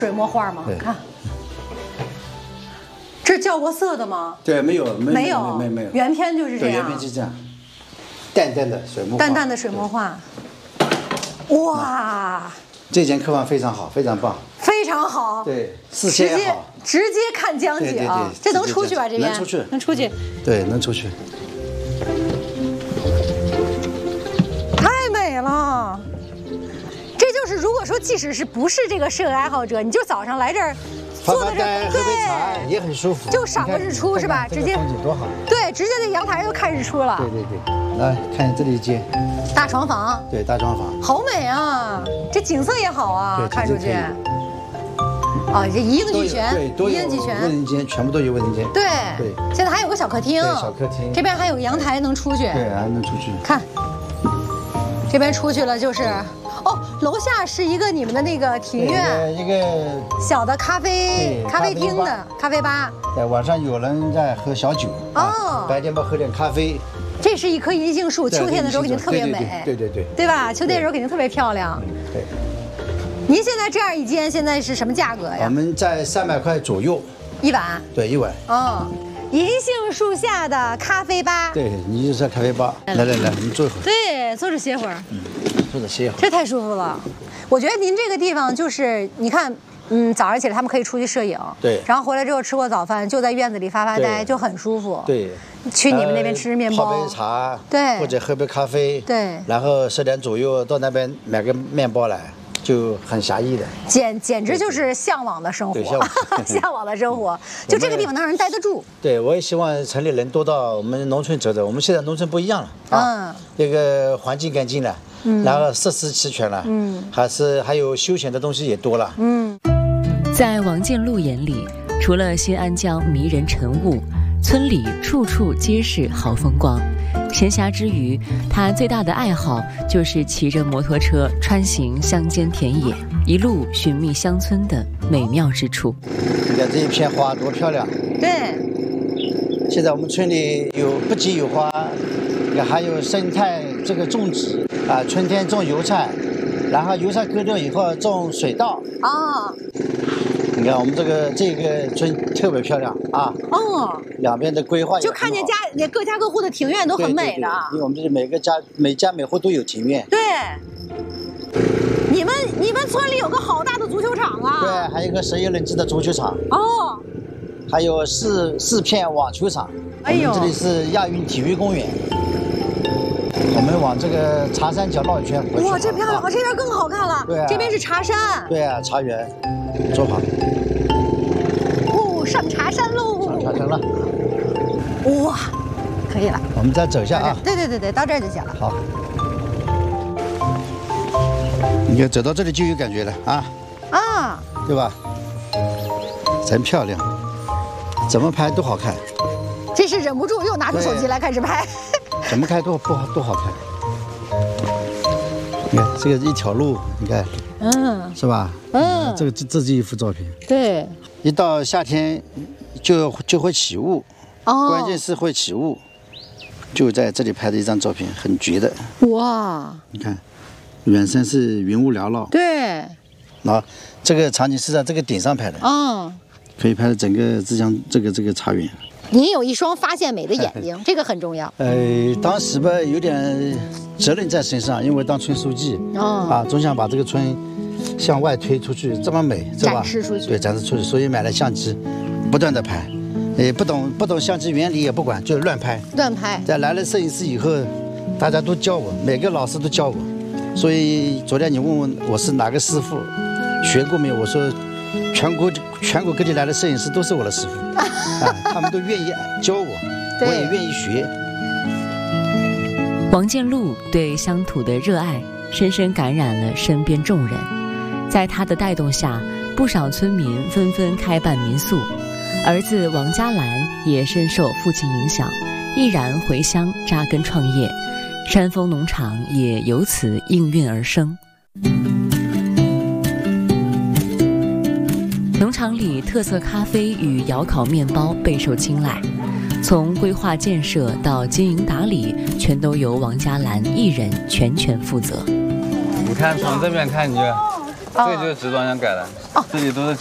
水墨画吗？看，这是校过色的吗？ 对，没有， 原片就是这样。 原片是这样，淡淡的水墨画。 淡淡的水墨画。哇！ 这件刻画非常好，非常棒。 非常好。 对，视线也好。 直接看江景啊！这能出去吧？这边能出去， 能出去。 对，能出去。 太美了。这就是如果说即使是不是这个摄影爱好者，你就早上来这儿坐在这儿， 喝杯茶也很舒服， 就赏个日出是吧？直接风景多好。 对，直接在阳台就看日出了。 对，来看这里一间大床房。 对，大床房好美啊！这景色也好啊，看出去。啊，这一应俱全， 对，都有一应俱全。 卫生间全部都有卫生间。 对，现在还有个小客厅。 对，小客厅。 这边还有个阳台能出去。 对，还能出去。 看，这边出去了就是。哦，楼下是一个你们的那个庭院， 一个小的咖啡厅的咖啡吧。 对，晚上有人在喝小酒，白天吧喝点咖啡。 这是一棵银杏树，秋天的时候肯定特别美，对吧？秋天的时候肯定特别漂亮。 对。 您现在这样一间现在是什么价格呀？ 我们在300块左右一晚。 对，一晚。 哦，银杏树下的咖啡吧。 对，你就是咖啡吧。来，我们坐一会儿。 对，坐着歇会儿。 坐着歇会儿。 这太舒服了。我觉得您这个地方就是，你看，早上起来他们可以出去摄影， 对， 然后回来之后吃过早饭，就在院子里发呆，就很舒服。 对。 去你们那边吃面包， 泡杯茶， 对， 或者喝杯咖啡， 对， 然后10点左右到那边买个面包来，就很惬意的。 简直就是向往的生活，向往的生活。就这个地方能让人待得住。对， 我也希望城里人多到我们农村走走。我们现在农村不一样了啊，这个环境干净了，然后设施齐全了，还有休闲的东西也多了。 在王建禄眼里，除了新安江迷人晨雾，村里处处皆是好风光。闲暇之余，他最大的爱好就是骑着摩托车穿行乡间田野，一路寻觅乡村的美妙之处。 你看这一片花多漂亮！ 对， 现在我们村里不仅有花，还有生态这个种植啊，春天种油菜，然后油菜割掉以后种水稻啊。你看我们这个村特别漂亮啊！两边的规划也就看见各家各户的庭院都很美的。 因为我们这里每家每户都有庭院。 对。你们村里有个好大的足球场啊！ 对，还有一个11人制的足球场。还有四片网球场。我们这里是亚运体育公园。我们往这个茶山脚绕一圈。 哇，这漂亮！这边更好看了。 对， 这边是茶山。 对啊，茶园。坐好。 上茶山喽！ 上茶山了。 哇，可以了。 我们再走一下啊。 对，到这儿就行了。 好。你看走到这里就有感觉了啊。对吧？真漂亮，怎么拍都好看。 这是忍不住又拿出手机来开始拍。 怎么拍都好看。你看这个一条路，你看。是吧？这是一幅照片。对，一到夏天就会起雾，关键是会起雾，就在这里拍的一张照片，很绝的。哇！你看，远山是云雾缭绕。对。那这个场景是在这个顶上拍的。可以拍整个自江这个茶园。 您有一双发现美的眼睛，这个很重要。 当时吧有点责任在身上，因为当村书记总想把这个村向外推出去，这么美，是吧？ 展示出去。 对，展示出去，所以买了相机，不断的拍。不懂相机原理也不管，就乱拍。乱拍。在来了摄影师以后，大家都教我，每个老师都教我。所以昨天你问我是哪个师傅，学过没有？我说全国各地来的摄影师都是我的师傅他们都愿意教我，我也愿意学。 王建禄对乡土的热爱深深感染了身边众人，在他的带动下，不少村民纷纷开办民宿。儿子王嘉兰也深受父亲影响，毅然回乡扎根创业，山峰农场也由此应运而生。农场里特色咖啡与窑烤面包备受青睐，从规划建设到经营打理，全都由王嘉兰一人全权负责。 你看从这边看，你就这个就是植装箱改的，这里都是